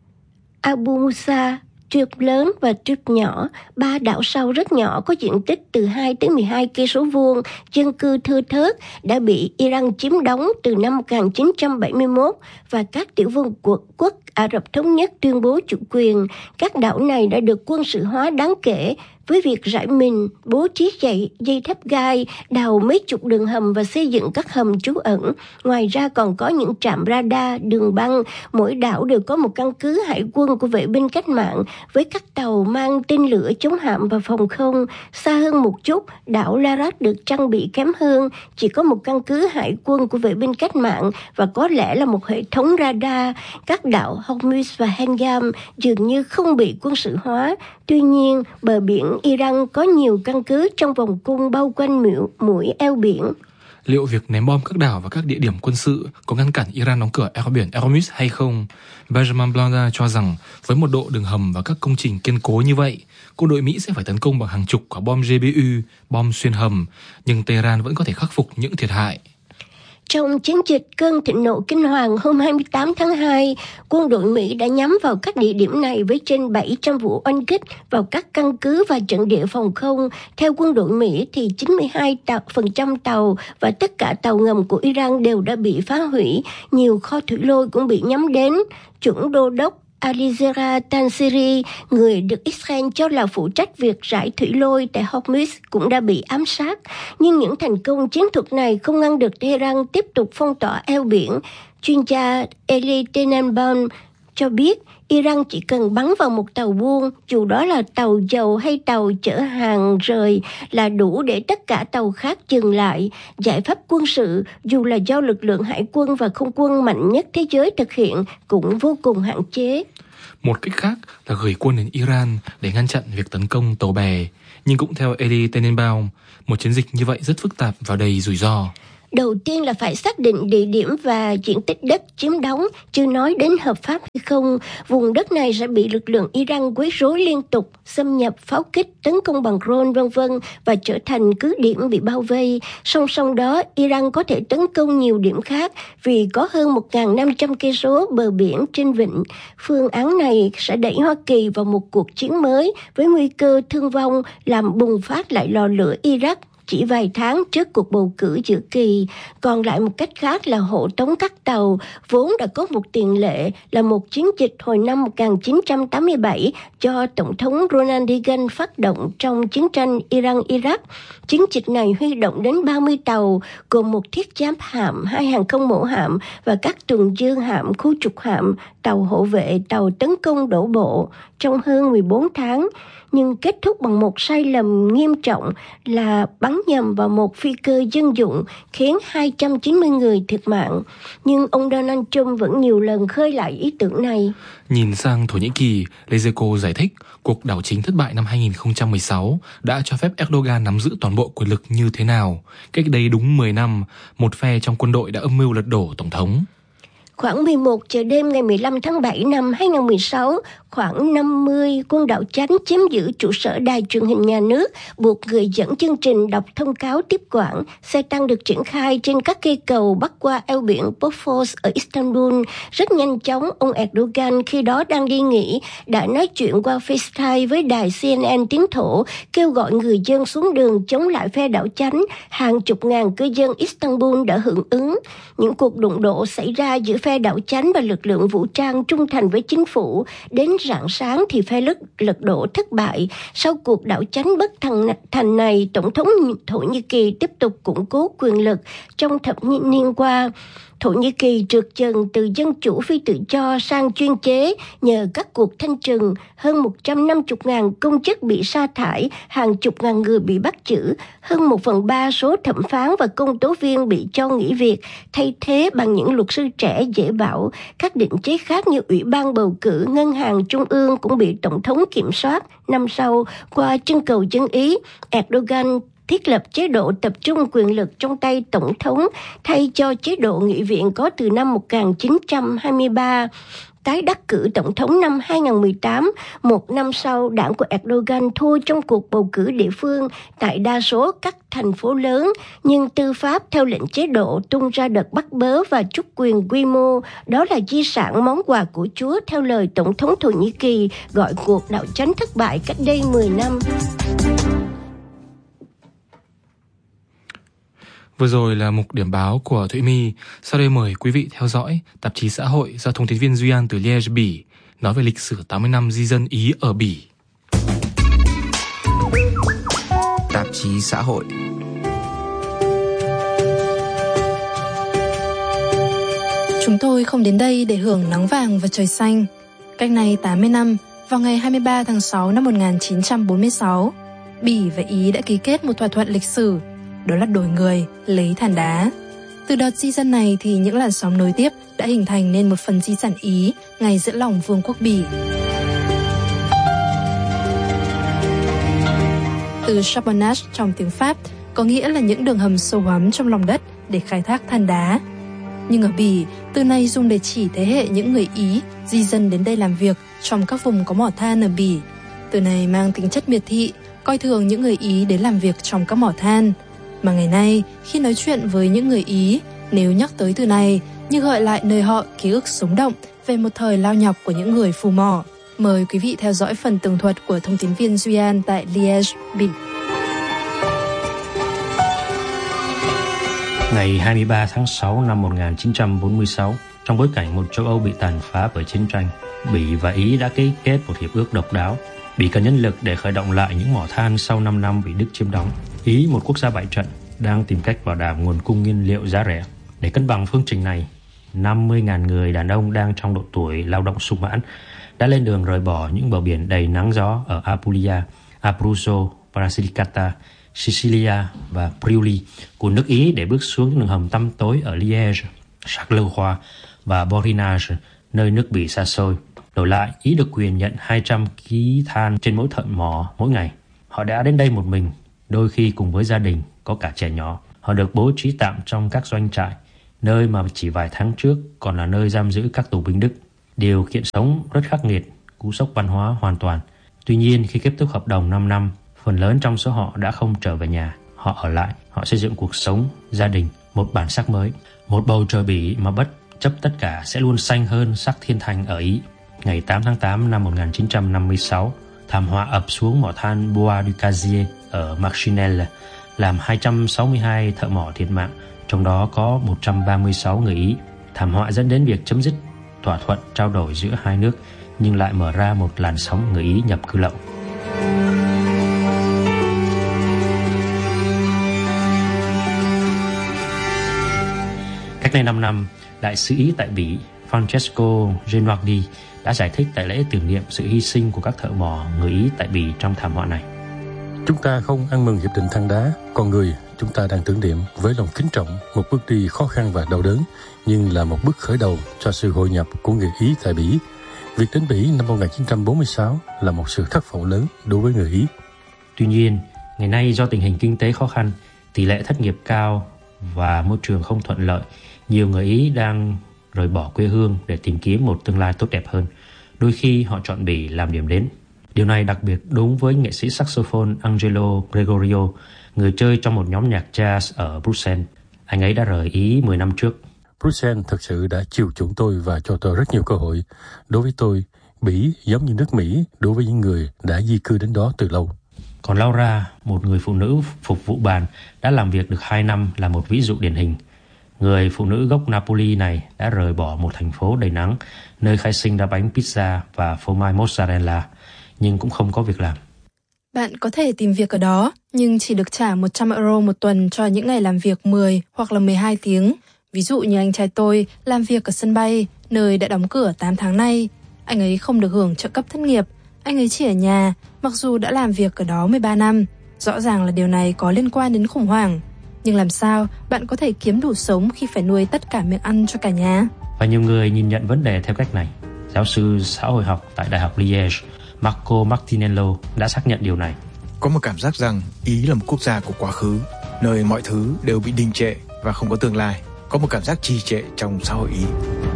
Abu Musa, Tuyết lớn và Tuyết nhỏ. Ba đảo sau rất nhỏ có diện tích từ hai tới mười hai cây số vuông, dân cư thưa thớt, đã bị Iran chiếm đóng từ năm một nghìn chín trăm bảy mươi mốt và các tiểu vương quốc, quốc Ả Rập Thống Nhất tuyên bố chủ quyền. Các đảo này đã được quân sự hóa đáng kể với việc rải mìn, bố trí dây, dây thép gai, đào mấy chục đường hầm và xây dựng các hầm trú ẩn. Ngoài ra còn có những trạm radar, đường băng. Mỗi đảo đều có một căn cứ hải quân của vệ binh cách mạng với các tàu mang tên lửa chống hạm và phòng không. Xa hơn một chút, đảo Larat được trang bị kém hơn, chỉ có một căn cứ hải quân của vệ binh cách mạng và có lẽ là một hệ thống radar. Các đảo Hormuz và Hengam dường như không bị quân sự hóa. Tuy nhiên, bờ biển Iran có nhiều căn cứ trong vòng cung bao quanh mũi eo biển. Liệu việc ném bom các đảo và các địa điểm quân sự có ngăn cản Iran đóng cửa eo biển Hormuz hay không? Benjamin Blanda cho rằng với một độ đường hầm và các công trình kiên cố như vậy, quân đội Mỹ sẽ phải tấn công bằng hàng chục quả bom giê bê u, bom xuyên hầm, nhưng Tehran vẫn có thể khắc phục những thiệt hại. Trong chiến dịch cơn thịnh nộ kinh hoàng hôm hai mươi tám tháng hai, quân đội Mỹ đã nhắm vào các địa điểm này với trên bảy trăm vụ oanh kích vào các căn cứ và trận địa phòng không. Theo quân đội Mỹ thì chín mươi hai phần trăm tàu và tất cả tàu ngầm của Iran đều đã bị phá hủy. Nhiều kho thủy lôi cũng bị nhắm đến. Chuẩn đô đốc Alizera Tansiri, người được Israel cho là phụ trách việc rải thủy lôi tại Hormuz, cũng đã bị ám sát. Nhưng những thành công chiến thuật này không ngăn được Tehran tiếp tục phong tỏa eo biển. Chuyên gia Eli Tenenbaum cho biết Iran chỉ cần bắn vào một tàu buôn, dù đó là tàu dầu hay tàu chở hàng rời, là đủ để tất cả tàu khác dừng lại. Giải pháp quân sự, dù là do lực lượng hải quân và không quân mạnh nhất thế giới thực hiện, cũng vô cùng hạn chế. Một cách khác là gửi quân đến Iran để ngăn chặn việc tấn công tàu bè. Nhưng cũng theo Eli Tenenbaum, một chiến dịch như vậy rất phức tạp và đầy rủi ro. Đầu tiên là phải xác định địa điểm và diện tích đất chiếm đóng, chưa nói đến hợp pháp hay không. Vùng đất này sẽ bị lực lượng Iran quấy rối liên tục, xâm nhập, pháo kích, tấn công bằng drone vân vân và trở thành cứ điểm bị bao vây. Song song đó, Iran có thể tấn công nhiều điểm khác vì có hơn một nghìn năm trăm cây số bờ biển trên vịnh. Phương án này sẽ đẩy Hoa Kỳ vào một cuộc chiến mới với nguy cơ thương vong làm bùng phát lại lò lửa Iraq chỉ vài tháng trước cuộc bầu cử giữa kỳ. Còn lại một cách khác là hộ tống các tàu, vốn đã có một tiền lệ là một chiến dịch hồi năm một nghìn chín trăm tám mươi bảy do Tổng thống Ronald Reagan phát động trong chiến tranh Iran-Iraq. Chiến dịch này huy động đến ba mươi tàu, gồm một thiết giáp hạm, hai hàng không mẫu hạm và các tuần dương hạm, khu trục hạm, tàu hộ vệ, tàu tấn công đổ bộ trong hơn mười bốn tháng. Nhưng kết thúc bằng một sai lầm nghiêm trọng là bắn nhầm vào một phi cơ dân dụng khiến hai trăm chín mươi người thiệt mạng. Nhưng ông Donald Trump vẫn nhiều lần khơi lại ý tưởng này. Nhìn sang Thổ Nhĩ Kỳ, Lezeko giải thích cuộc đảo chính thất bại năm hai nghìn không trăm mười sáu đã cho phép Erdogan nắm giữ toàn bộ quyền lực như thế nào. Cách đây đúng mười năm, một phe trong quân đội đã âm mưu lật đổ tổng thống. Khoảng mười một giờ đêm ngày mười lăm tháng bảy năm hai nghìn không trăm mười sáu, khoảng năm mươi quân đạo chánh chiếm giữ trụ sở đài truyền hình nhà nước, buộc người dẫn chương trình đọc thông cáo tiếp quản. Xe tăng được triển khai trên các cây cầu bắc qua eo biển Bosphorus ở Istanbul. Rất nhanh chóng, ông Erdogan khi đó đang đi nghỉ đã nói chuyện qua FaceTime với đài C N N tiếng Thổ, kêu gọi người dân xuống đường chống lại phe đảo chánh. Hàng chục ngàn cư dân Istanbul đã hưởng ứng. Những cuộc đụng độ xảy ra giữa phe đảo chánh và lực lượng vũ trang trung thành với chính phủ. Đến rạng sáng thì phe lật, lật đổ thất bại. Sau cuộc đảo chánh bất thành, thành này, Tổng thống Thổ Nhĩ Kỳ tiếp tục củng cố quyền lực. Trong thập niên qua, Thổ Nhĩ Kỳ trượt dần từ dân chủ phi tự do sang chuyên chế nhờ các cuộc thanh trừng. Hơn một trăm năm mươi nghìn công chức bị sa thải, hàng chục ngàn người bị bắt giữ, hơn một phần ba số thẩm phán và công tố viên bị cho nghỉ việc, thay thế bằng những luật sư trẻ dễ bảo. Các định chế khác như Ủy ban bầu cử, Ngân hàng Trung ương cũng bị Tổng thống kiểm soát. Năm sau, qua trưng cầu dân Ý, Erdogan thiết lập chế độ tập trung quyền lực trong tay Tổng thống thay cho chế độ nghị viện có từ năm một nghìn chín trăm hai mươi ba. Tái đắc cử Tổng thống năm hai nghìn không trăm mười tám, một năm sau, đảng của Erdogan thua trong cuộc bầu cử địa phương tại đa số các thành phố lớn, nhưng tư pháp theo lệnh chế độ tung ra đợt bắt bớ và trút quyền quy mô. Đó là di sản món quà của Chúa theo lời Tổng thống Thổ Nhĩ Kỳ gọi cuộc đảo chánh thất bại cách đây mười năm. Vừa rồi là mục điểm báo của Thụy My. Sau đây mời quý vị theo dõi tạp chí xã hội do thông tin viên Duy An từ Liège, Bỉ nói về lịch sử tám mươi năm di dân Ý ở Bỉ. Tạp chí xã hội. Chúng tôi không đến đây để hưởng nắng vàng và trời xanh. Cách này tám mươi năm, vào ngày hai mươi ba tháng sáu năm một nghìn chín trăm bốn mươi sáu, Bỉ và Ý đã ký kết một thỏa thuận lịch sử, đó là đổi người, lấy than đá. Từ đợt di dân này thì những làn sóng nối tiếp đã hình thành nên một phần di sản Ý ngay giữa lòng Vương quốc Bỉ. Từ charbonnage trong tiếng Pháp có nghĩa là những đường hầm sâu hoắm trong lòng đất để khai thác than đá. Nhưng ở Bỉ, từ này dùng để chỉ thế hệ những người Ý di dân đến đây làm việc trong các vùng có mỏ than ở Bỉ. Từ này mang tính chất miệt thị, coi thường những người Ý đến làm việc trong các mỏ than. Mà ngày nay, khi nói chuyện với những người Ý, nếu nhắc tới từ này, như gợi lại nơi họ ký ức sống động về một thời lao nhọc của những người phù mỏ. Mời quý vị theo dõi phần tường thuật của thông tin viên Duy An tại Liège, Bỉ. Ngày hai mươi ba tháng sáu năm một nghìn chín trăm bốn mươi sáu, trong bối cảnh một châu Âu bị tàn phá bởi chiến tranh, Bỉ và Ý đã ký kết một hiệp ước độc đáo. Bỉ cần nhân lực để khởi động lại những mỏ than sau năm năm bị Đức chiếm đóng. Ý, một quốc gia bại trận, đang tìm cách bảo đảm nguồn cung nhiên liệu giá rẻ. Để cân bằng phương trình này, năm mươi nghìn người đàn ông đang trong độ tuổi lao động sung mãn đã lên đường rời bỏ những bờ biển đầy nắng gió ở Apulia, Abruzzo, Basilicata, Sicilia và Friuli của nước Ý để bước xuống những đường hầm tăm tối ở Liège, Charleroi và Borinage, nơi nước Bỉ xa xôi. Đổi lại, Ý được quyền nhận hai trăm ki lô gam than trên mỗi thợ mỏ mỗi ngày. Họ đã đến đây một mình, đôi khi cùng với gia đình, có cả trẻ nhỏ. Họ được bố trí tạm trong các doanh trại, nơi mà chỉ vài tháng trước còn là nơi giam giữ các tù binh Đức. Điều kiện sống rất khắc nghiệt, cú sốc văn hóa hoàn toàn. Tuy nhiên, khi kết thúc hợp đồng năm năm, phần lớn trong số họ đã không trở về nhà. Họ ở lại, họ xây dựng cuộc sống, gia đình, một bản sắc mới. Một bầu trời Bỉ mà bất chấp tất cả sẽ luôn xanh hơn sắc thiên thành ở Ý. Ngày tám tháng tám năm một nghìn chín trăm năm mươi sáu, thảm họa ập xuống mỏ than Bois du Cazier ở Machinelle, làm hai trăm sáu mươi hai thợ mỏ thiệt mạng, trong đó có một trăm ba mươi sáu người Ý. Thảm họa dẫn đến việc chấm dứt thỏa thuận trao đổi giữa hai nước, nhưng lại mở ra một làn sóng người Ý nhập cư lậu. Cách đây năm năm, đại sứ Ý tại Bỉ Francesco Genuardi đã giải thích tại lễ tưởng niệm sự hy sinh của các thợ mỏ người Ý tại Bỉ trong thảm họa này. Chúng ta không ăn mừng hiệp định than đá, con người chúng ta đang tưởng niệm với lòng kính trọng một bước đi khó khăn và đau đớn, nhưng là một bước khởi đầu cho sự hội nhập của người Ý tại Bỉ. Việc đến Bỉ năm một nghìn chín trăm bốn mươi sáu là một sự thất vọng lớn đối với người Ý. Tuy nhiên, ngày nay do tình hình kinh tế khó khăn, tỷ lệ thất nghiệp cao và môi trường không thuận lợi, nhiều người Ý đang rời bỏ quê hương để tìm kiếm một tương lai tốt đẹp hơn. Đôi khi họ chọn Bỉ làm điểm đến. Điều này đặc biệt đúng với nghệ sĩ saxophone Angelo Gregorio, người chơi trong một nhóm nhạc jazz ở Bruxelles. Anh ấy đã rời Ý mười năm trước. Bruxelles thực sự đã chiều chuộng tôi và cho tôi rất nhiều cơ hội. Đối với tôi, Bỉ giống như nước Mỹ đối với những người đã di cư đến đó từ lâu. Còn Laura, một người phụ nữ phục vụ bàn, đã làm việc được hai năm là một ví dụ điển hình. Người phụ nữ gốc Napoli này đã rời bỏ một thành phố đầy nắng, nơi khai sinh ra bánh pizza và phô mai mozzarella, nhưng cũng không có việc làm. Bạn có thể tìm việc ở đó, nhưng chỉ được trả một trăm euro một tuần cho những ngày làm việc mười hoặc là mười hai tiếng. Ví dụ như anh trai tôi làm việc ở sân bay, nơi đã đóng cửa tám tháng nay. Anh ấy không được hưởng trợ cấp thất nghiệp, anh ấy chỉ ở nhà, mặc dù đã làm việc ở đó mười ba năm. Rõ ràng là điều này có liên quan đến khủng hoảng. Nhưng làm sao bạn có thể kiếm đủ sống khi phải nuôi tất cả miệng ăn cho cả nhà? Và nhiều người nhìn nhận vấn đề theo cách này. Giáo sư xã hội học tại Đại học Liège, Marco Martinello đã xác nhận điều này. Có một cảm giác rằng Ý là một quốc gia của quá khứ, nơi mọi thứ đều bị đình trệ và không có tương lai. Có một cảm giác trì trệ trong xã hội Ý.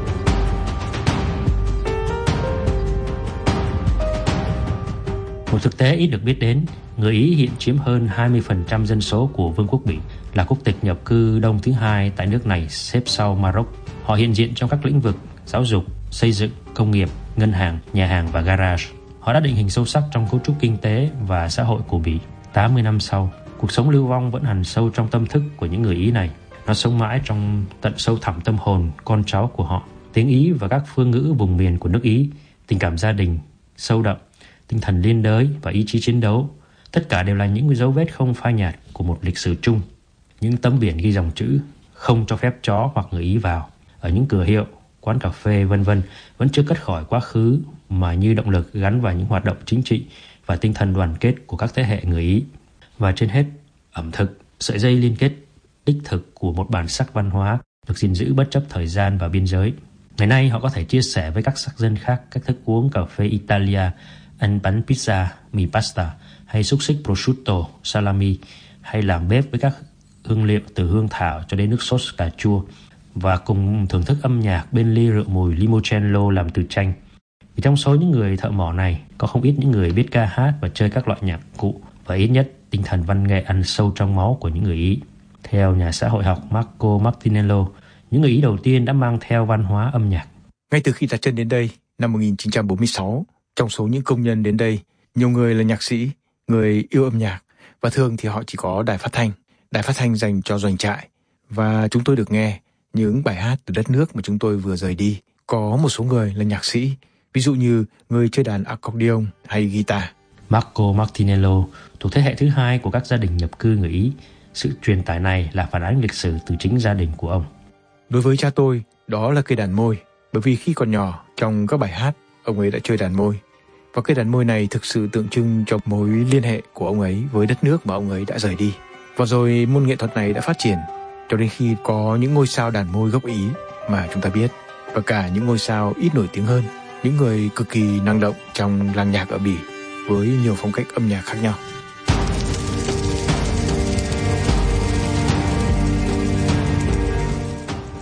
Một thực tế ít được biết đến, người Ý hiện chiếm hơn hai mươi phần trăm dân số của Vương quốc Bỉ, là quốc tịch nhập cư đông thứ hai tại nước này, xếp sau Maroc. Họ hiện diện trong các lĩnh vực giáo dục, xây dựng, công nghiệp, ngân hàng, nhà hàng và garage. Họ đã định hình sâu sắc trong cấu trúc kinh tế và xã hội của Bỉ. tám mươi năm sau, cuộc sống lưu vong vẫn hằn sâu trong tâm thức của những người Ý này. Nó sống mãi trong tận sâu thẳm tâm hồn con cháu của họ. Tiếng Ý và các phương ngữ vùng miền của nước Ý, tình cảm gia đình sâu đậm, tinh thần liên đới và ý chí chiến đấu, tất cả đều là những dấu vết không phai nhạt của một lịch sử chung. Những tấm biển ghi dòng chữ không cho phép chó hoặc người Ý vào ở những cửa hiệu, quán cà phê vân vân vẫn chưa cất khỏi quá khứ, mà như động lực gắn vào những hoạt động chính trị và tinh thần đoàn kết của các thế hệ người Ý. Và trên hết, ẩm thực, sợi dây liên kết đích thực của một bản sắc văn hóa được gìn giữ bất chấp thời gian và biên giới. Ngày nay họ có thể chia sẻ với các sắc dân khác các thức uống cà phê Italia, ăn bánh pizza, mì pasta hay xúc xích prosciutto, salami, hay làm bếp với các hương liệu từ hương thảo cho đến nước sốt cà chua, và cùng thưởng thức âm nhạc bên ly rượu mùi limoncello làm từ chanh. Vì trong số những người thợ mỏ này có không ít những người biết ca hát và chơi các loại nhạc cụ, và ít nhất tinh thần văn nghệ ăn sâu trong máu của những người Ý. Theo nhà xã hội học Marco Martinello, những người Ý đầu tiên đã mang theo văn hóa âm nhạc. Ngay từ khi đặt chân đến đây, năm một nghìn chín trăm bốn mươi sáu, trong số những công nhân đến đây, nhiều người là nhạc sĩ, người yêu âm nhạc, và thường thì họ chỉ có đài phát thanh, đài phát thanh dành cho doanh trại. Và chúng tôi được nghe những bài hát từ đất nước mà chúng tôi vừa rời đi. Có một số người là nhạc sĩ, ví dụ như người chơi đàn accordion hay guitar. Marco Martinello thuộc thế hệ thứ hai của các gia đình nhập cư người Ý. Sự truyền tải này là phản ánh lịch sử từ chính gia đình của ông. Đối với cha tôi, đó là cây đàn môi, bởi vì khi còn nhỏ, trong các bài hát, ông ấy đã chơi đàn môi. Và cây đàn môi này thực sự tượng trưng cho mối liên hệ của ông ấy với đất nước mà ông ấy đã rời đi. Và rồi môn nghệ thuật này đã phát triển cho đến khi có những ngôi sao đàn môi gốc Ý mà chúng ta biết, và cả những ngôi sao ít nổi tiếng hơn, những người cực kỳ năng động trong làng nhạc ở Bỉ với nhiều phong cách âm nhạc khác nhau.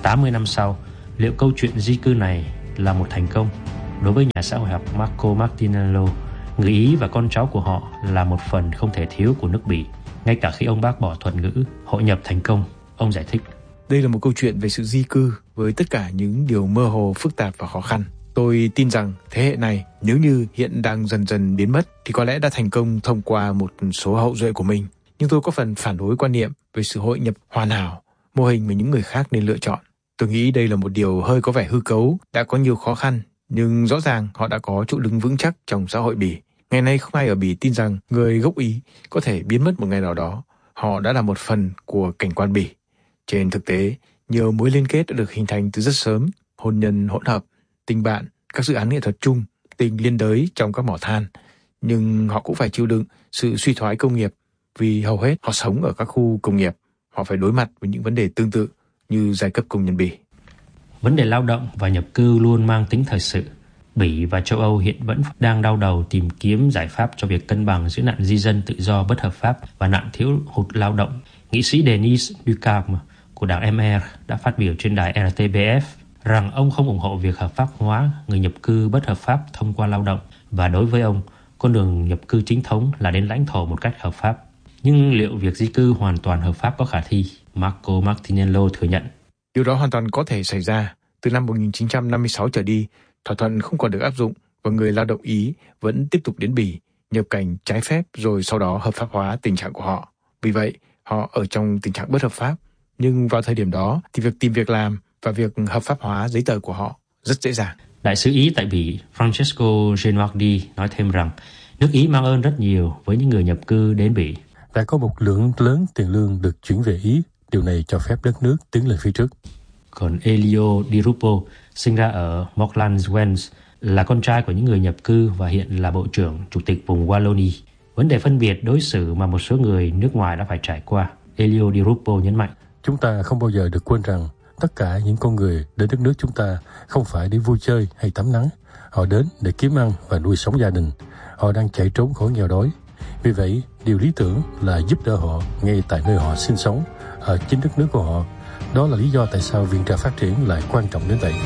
tám mươi năm sau, liệu câu chuyện di cư này là một thành công? Đối với nhà xã hội học Marco Martinello, người Ý và con cháu của họ là một phần không thể thiếu của nước Bỉ. Ngay cả khi ông bác bỏ thuật ngữ hội nhập thành công, ông giải thích: đây là một câu chuyện về sự di cư với tất cả những điều mơ hồ, phức tạp và khó khăn. Tôi tin rằng thế hệ này, nếu như hiện đang dần dần biến mất, thì có lẽ đã thành công thông qua một số hậu duệ của mình. Nhưng tôi có phần phản đối quan niệm về sự hội nhập hoàn hảo, mô hình mà những người khác nên lựa chọn. Tôi nghĩ đây là một điều hơi có vẻ hư cấu, đã có nhiều khó khăn, nhưng rõ ràng họ đã có chỗ đứng vững chắc trong xã hội Bỉ. Ngày nay không ai ở Bỉ tin rằng người gốc Ý có thể biến mất một ngày nào đó. Họ đã là một phần của cảnh quan Bỉ. Trên thực tế, nhiều mối liên kết đã được hình thành từ rất sớm: hôn nhân hỗn hợp, tình bạn, các dự án nghệ thuật chung, tình liên đới trong các mỏ than. Nhưng họ cũng phải chịu đựng sự suy thoái công nghiệp, vì hầu hết họ sống ở các khu công nghiệp. Họ phải đối mặt với những vấn đề tương tự như giai cấp công nhân Bỉ. Vấn đề lao động và nhập cư luôn mang tính thời sự. Bỉ và châu Âu hiện vẫn đang đau đầu tìm kiếm giải pháp cho việc cân bằng giữa nạn di dân tự do bất hợp pháp và nạn thiếu hụt lao động. Nghị sĩ Denis Ducarme của đảng em rờ đã phát biểu trên đài rờ tê bê ép rằng ông không ủng hộ việc hợp pháp hóa người nhập cư bất hợp pháp thông qua lao động, và đối với ông, con đường nhập cư chính thống là đến lãnh thổ một cách hợp pháp. Nhưng liệu việc di cư hoàn toàn hợp pháp có khả thi? Marco Martinello thừa nhận: điều đó hoàn toàn có thể xảy ra. Từ năm một nghìn chín trăm năm mươi sáu trở đi, thỏa thuận không còn được áp dụng và người lao động Ý vẫn tiếp tục đến Bỉ, nhập cảnh trái phép rồi sau đó hợp pháp hóa tình trạng của họ. Vì vậy, họ ở trong tình trạng bất hợp pháp. Nhưng vào thời điểm đó thì việc tìm việc làm và việc hợp pháp hóa giấy tờ của họ rất dễ dàng. Đại sứ Ý tại Bỉ Francesco Genuardi nói thêm rằng nước Ý mang ơn rất nhiều với những người nhập cư đến Bỉ. Đã có một lượng lớn tiền lương được chuyển về Ý. Điều này cho phép đất nước tiến lên phía trước. Còn Elio Di Rupo, sinh ra ở Morlands, Wales, là con trai của những người nhập cư và hiện là bộ trưởng chủ tịch vùng Wallonie. Vấn đề phân biệt đối xử mà một số người nước ngoài đã phải trải qua, Elio Di Rupo nhấn mạnh: chúng ta không bao giờ được quên rằng tất cả những con người đến đất nước chúng ta không phải để vui chơi hay tắm nắng. Họ đến để kiếm ăn và nuôi sống gia đình. Họ đang chạy trốn khỏi nghèo đói. Vì vậy, điều lý tưởng là giúp đỡ họ ngay tại nơi họ sinh sống, ở chính đất nước của họ. Đó là lý do tại sao viện trợ phát triển lại quan trọng đến vậy.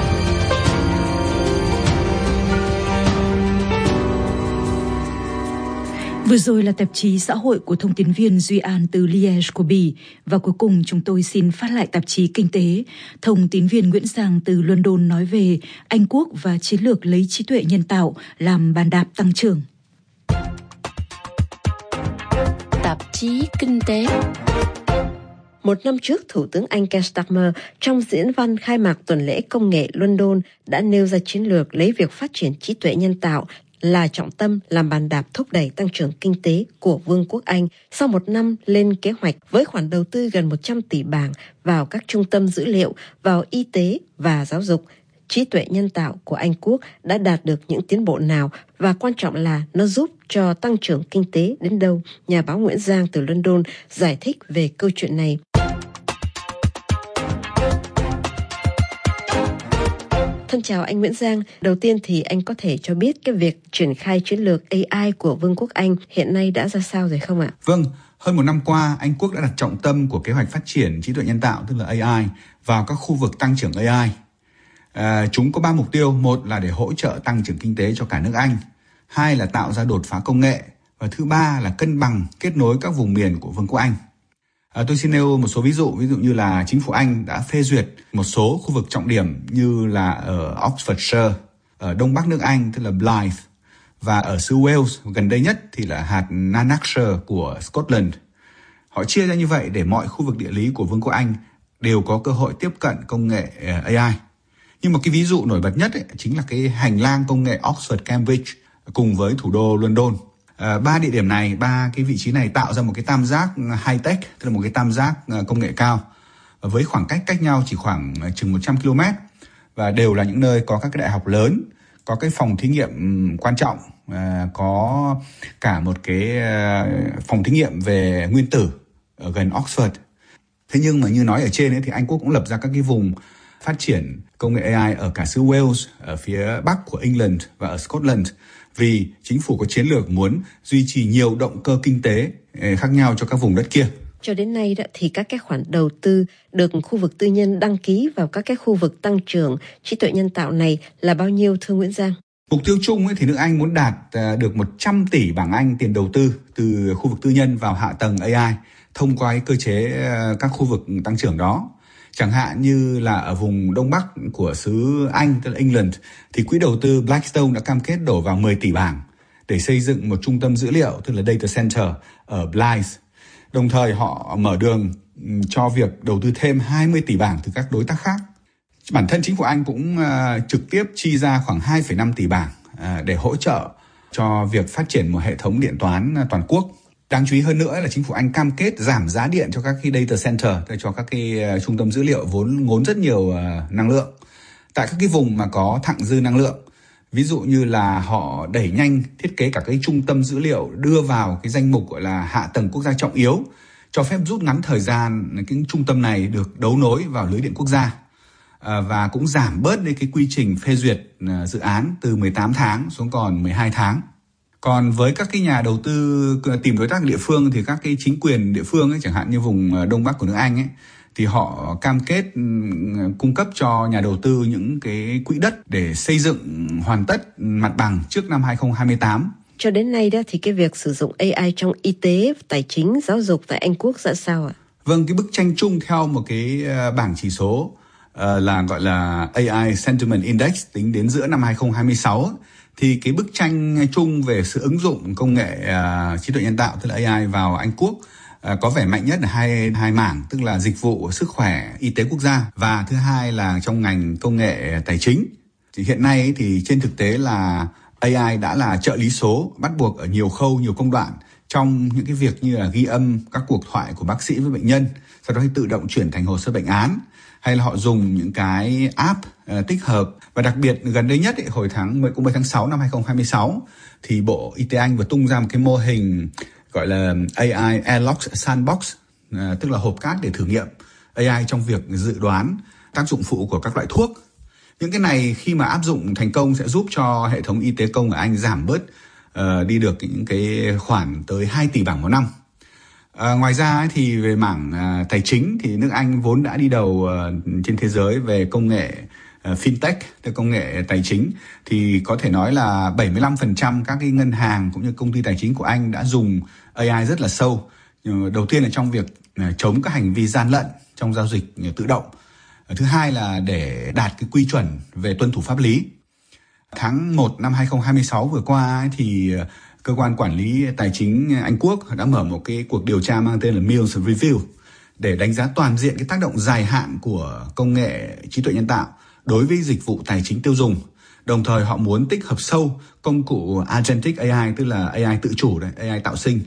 Vừa rồi là tạp chí xã hội của thông tín viên Duy An từ Liège của Bỉ. Và cuối cùng chúng tôi xin phát lại tạp chí Kinh tế. Thông tín viên Nguyễn Giang từ London nói về Anh Quốc và chiến lược lấy trí tuệ nhân tạo làm bàn đạp tăng trưởng. Tạp chí Kinh tế. Một năm trước, Thủ tướng Anh Keir Starmer trong diễn văn khai mạc tuần lễ công nghệ London đã nêu ra chiến lược lấy việc phát triển trí tuệ nhân tạo là trọng tâm làm bàn đạp thúc đẩy tăng trưởng kinh tế của Vương quốc Anh sau một năm lên kế hoạch với khoản đầu tư gần một trăm tỷ bảng vào các trung tâm dữ liệu, vào y tế và giáo dục. Trí tuệ nhân tạo của Anh Quốc đã đạt được những tiến bộ nào và quan trọng là nó giúp cho tăng trưởng kinh tế đến đâu? Nhà báo Nguyễn Giang từ London giải thích về câu chuyện này. Thân chào anh Nguyễn Giang. Đầu tiên thì anh có thể cho biết cái việc triển khai chiến lược a i của Vương quốc Anh hiện nay đã ra sao rồi không ạ? Vâng, hơn một năm qua, Anh Quốc đã đặt trọng tâm của kế hoạch phát triển trí tuệ nhân tạo, tức là a i, vào các khu vực tăng trưởng a i. À, chúng có ba mục tiêu. Một là để hỗ trợ tăng trưởng kinh tế cho cả nước Anh. Hai là tạo ra đột phá công nghệ. Và thứ ba là cân bằng kết nối các vùng miền của Vương quốc Anh. À, tôi xin nêu một số ví dụ. Ví dụ như là chính phủ Anh đã phê duyệt một số khu vực trọng điểm như là ở Oxfordshire, ở đông bắc nước Anh, tức là Blyth, và ở xứ Wales, gần đây nhất thì là hạt Lanarkshire của Scotland. Họ chia ra như vậy để mọi khu vực địa lý của Vương quốc Anh đều có cơ hội tiếp cận công nghệ a i. Nhưng một cái ví dụ nổi bật nhất ấy, chính là cái hành lang công nghệ Oxford-Cambridge cùng với thủ đô London. À, ba địa điểm này, ba cái vị trí này tạo ra một cái tam giác high-tech, tức là một cái tam giác công nghệ cao, với khoảng cách cách nhau chỉ khoảng chừng một trăm ki lô mét, và đều là những nơi có các cái đại học lớn, có cái phòng thí nghiệm quan trọng, à, có cả một cái phòng thí nghiệm về nguyên tử ở gần Oxford. Thế nhưng mà như nói ở trên ấy, thì Anh Quốc cũng lập ra các cái vùng phát triển công nghệ a i ở cả xứ Wales, ở phía bắc của England và ở Scotland, vì chính phủ có chiến lược muốn duy trì nhiều động cơ kinh tế khác nhau cho các vùng đất kia. Cho đến nay đó, thì các cái khoản đầu tư được khu vực tư nhân đăng ký vào các cái khu vực tăng trưởng trí tuệ nhân tạo này là bao nhiêu thưa Nguyễn Giang? Mục tiêu chung ấy thì nước Anh muốn đạt được một trăm tỷ bảng Anh tiền đầu tư từ khu vực tư nhân vào hạ tầng a i thông qua cái cơ chế các khu vực tăng trưởng đó. Chẳng hạn như là ở vùng Đông Bắc của xứ Anh, tức là England, thì quỹ đầu tư Blackstone đã cam kết đổ vào mười tỷ bảng để xây dựng một trung tâm dữ liệu, tức là data center ở Blyth. Đồng thời họ mở đường cho việc đầu tư thêm hai mươi tỷ bảng từ các đối tác khác. Bản thân chính phủ Anh cũng uh, trực tiếp chi ra khoảng hai phẩy năm tỷ bảng uh, để hỗ trợ cho việc phát triển một hệ thống điện toán uh, toàn quốc. Đáng chú ý hơn nữa là chính phủ Anh cam kết giảm giá điện cho các cái data center, cho các cái uh, trung tâm dữ liệu vốn ngốn rất nhiều uh, năng lượng. Tại các cái vùng mà có thặng dư năng lượng, ví dụ như là họ đẩy nhanh thiết kế cả cái trung tâm dữ liệu đưa vào cái danh mục gọi là hạ tầng quốc gia trọng yếu, cho phép rút ngắn thời gian cái trung tâm này được đấu nối vào lưới điện quốc gia. Và cũng giảm bớt đi cái quy trình phê duyệt dự án từ mười tám tháng xuống còn mười hai tháng. Còn với các cái nhà đầu tư tìm đối tác địa phương thì các cái chính quyền địa phương ấy, chẳng hạn như vùng Đông Bắc của nước Anh ấy, thì họ cam kết cung cấp cho nhà đầu tư những cái quỹ đất để xây dựng hoàn tất mặt bằng trước năm hai không hai tám. Cho đến nay đó thì cái việc sử dụng a i trong y tế, tài chính, giáo dục tại Anh Quốc ra sao ạ? Vâng, cái bức tranh chung theo một cái bảng chỉ số uh, là gọi là a i Sentiment Index tính đến giữa năm hai không hai sáu, thì cái bức tranh chung về sự ứng dụng công nghệ uh, trí tuệ nhân tạo, tức là a i vào Anh Quốc uh, có vẻ mạnh nhất là hai hai mảng, tức là dịch vụ sức khỏe y tế quốc gia và thứ hai là trong ngành công nghệ tài chính. Thì hiện nay ấy, thì trên thực tế là a i đã là trợ lý số bắt buộc ở nhiều khâu, nhiều công đoạn trong những cái việc như là ghi âm các cuộc thoại của bác sĩ với bệnh nhân, sau đó thì tự động chuyển thành hồ sơ bệnh án, hay là họ dùng những cái app uh, tích hợp. Và đặc biệt gần đây nhất, ấy, hồi tháng mười tháng sáu năm hai không hai sáu, thì Bộ Y tế Anh vừa tung ra một cái mô hình gọi là a i Airlock Sandbox, uh, tức là hộp cát để thử nghiệm a i trong việc dự đoán tác dụng phụ của các loại thuốc. Những cái này khi mà áp dụng thành công sẽ giúp cho hệ thống y tế công ở Anh giảm bớt uh, đi được những cái khoản tới hai tỷ bảng một năm. À, ngoài ra ấy, thì về mảng à, tài chính thì nước Anh vốn đã đi đầu à, trên thế giới về công nghệ à, fintech, tức công nghệ tài chính, thì có thể nói là bảy mươi lăm phần trăm các cái ngân hàng cũng như công ty tài chính của Anh đã dùng a i rất là sâu. Đầu tiên là trong việc à, chống các hành vi gian lận trong giao dịch à, tự động. À, thứ hai là để đạt cái quy chuẩn về tuân thủ pháp lý. Tháng một năm hai không hai sáu vừa qua ấy, thì cơ quan quản lý tài chính Anh Quốc đã mở một cái cuộc điều tra mang tên là Mills Review để đánh giá toàn diện cái tác động dài hạn của công nghệ trí tuệ nhân tạo đối với dịch vụ tài chính tiêu dùng. Đồng thời họ muốn tích hợp sâu công cụ Agentic a i, tức là a i tự chủ, đấy, a i tạo sinh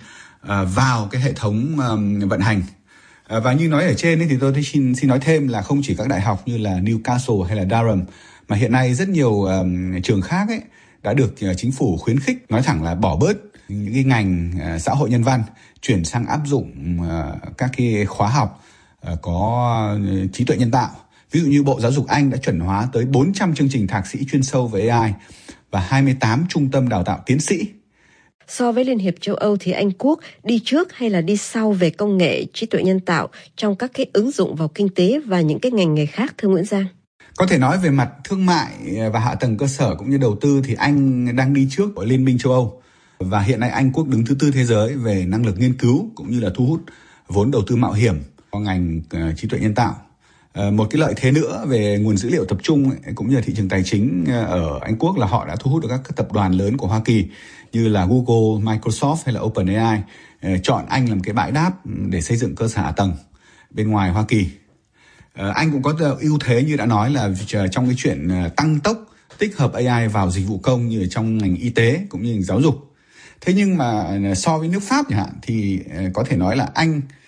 vào cái hệ thống vận hành. Và như nói ở trên ấy, thì tôi xin, xin nói thêm là không chỉ các đại học như là Newcastle hay là Durham, mà hiện nay rất nhiều um, trường khác ấy đã được uh, chính phủ khuyến khích, nói thẳng là bỏ bớt những cái ngành uh, xã hội nhân văn, chuyển sang áp dụng uh, các cái khóa học uh, có uh, trí tuệ nhân tạo. Ví dụ như Bộ Giáo dục Anh đã chuẩn hóa tới bốn trăm chương trình thạc sĩ chuyên sâu về a i và hai mươi tám trung tâm đào tạo tiến sĩ. So với Liên hiệp châu Âu thì Anh Quốc đi trước hay là đi sau về công nghệ trí tuệ nhân tạo trong các cái ứng dụng vào kinh tế và những cái ngành nghề khác, thưa Nguyễn Giang? Có thể nói về mặt thương mại và hạ tầng cơ sở cũng như đầu tư thì Anh đang đi trước của Liên minh châu Âu. Và hiện nay Anh Quốc đứng thứ tư thế giới về năng lực nghiên cứu cũng như là thu hút vốn đầu tư mạo hiểm vào ngành uh, trí tuệ nhân tạo. Uh, một cái lợi thế nữa về nguồn dữ liệu tập trung ấy, cũng như là thị trường tài chính ở Anh Quốc là họ đã thu hút được các tập đoàn lớn của Hoa Kỳ như là Google, Microsoft hay là OpenAI uh, chọn Anh làm cái bãi đáp để xây dựng cơ sở hạ tầng bên ngoài Hoa Kỳ. Uh, Anh cũng có ưu thế như đã nói là trong cái chuyện uh, tăng tốc tích hợp a i vào dịch vụ công như trong ngành y tế cũng như ngành giáo dục. Thế nhưng mà so với nước Pháp chẳng hạn thì uh, có thể nói là Anh